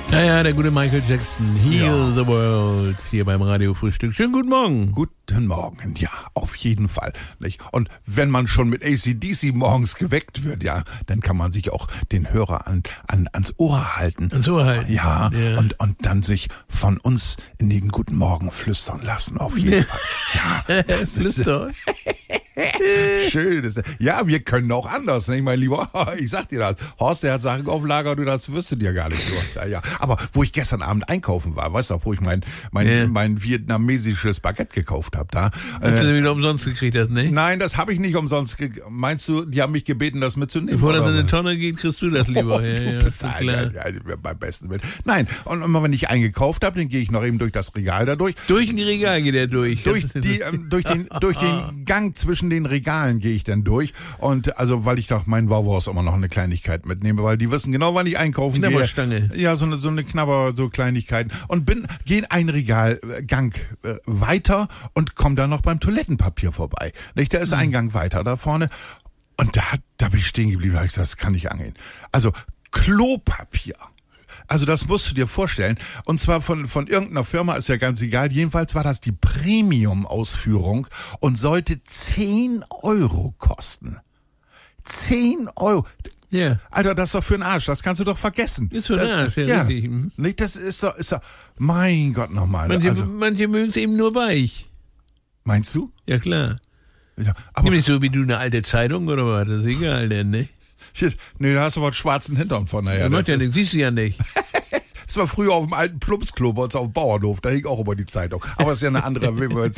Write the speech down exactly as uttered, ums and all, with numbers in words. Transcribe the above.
Ja, ja, der gute Michael Jackson, Heal Ja. the World, hier beim Radio-Frühstück. Schönen guten Morgen. Guten Morgen, ja, auf jeden Fall. Nicht? Und wenn man schon mit A C D C morgens geweckt wird, ja, dann kann man sich auch den Hörer an, an, ans Ohr halten. Ans Ohr halten. Ja, Ja. Und, und dann sich von uns in den guten Morgen flüstern lassen, auf jeden Fall. Ja, das ist Flüster. schön. Das, ja, wir können auch anders, nicht, mein Lieber? Ich sag dir das. Horst, der hat Sachen auf Lager, du, das wirst du dir gar nicht so. Ja, ja. Aber wo ich gestern Abend einkaufen war, weißt du, wo ich mein, mein, Ja. mein vietnamesisches Baguette gekauft habe, da. Hast Äh, du wieder umsonst gekriegt hast, ne? nein, das habe ich nicht umsonst. ge- Meinst du, die haben mich gebeten, das mitzunehmen? Bevor das oder in eine was? Tonne geht, kriegst du das lieber. Oh, Ja, du ja, bist ist doch ein- klar. ja, ja, beim besten Willen. Nein, und immer wenn ich eingekauft habe, dann gehe ich noch eben durch das Regal da durch. Durch ein Regal geht er durch. Durch, Das ist- die, ähm, durch, den, durch den Gang zwischen den Regalen gehe ich dann durch. Und also, weil ich doch meinen Wauwurst immer noch eine Kleinigkeit mitnehme, weil die wissen genau, wann ich einkaufen gehe. Knabberstange. Ja, so eine, so eine Knabber, so Kleinigkeiten. Und bin, gehe ein Regalgang äh, weiter und komme dann noch beim Toilettenpapier vorbei. Nicht? Da ist ein Gang weiter da vorne. Und da, da bin ich stehen geblieben, da habe ich gesagt, das kann nicht angehen. Also, Klopapier. Also das musst du dir vorstellen. Und zwar von, von irgendeiner Firma, ist ja ganz egal. Jedenfalls war das die Premium-Ausführung und sollte zehn Euro kosten. zehn Euro. Ja. Alter, das ist doch für den Arsch. Das kannst du doch vergessen. Ist für den Das- Arsch, ja, richtig. Mhm. Nicht, das ist doch, ist doch, mein Gott nochmal. Manche, Also, manche mögen es eben nur weich. meinst du? Ja, klar. Ja, aber, Nämlich so wie du eine alte Zeitung oder was, das ist egal denn, ne? shit, nee, da hast du aber einen schwarzen Hintern von, naja. Ja, macht das, ja nichts, siehst du ja nicht. das war früher auf dem alten Plumpsklo bei uns auf dem Bauernhof, da hing auch immer die Zeitung. Aber es ist ja eine andere,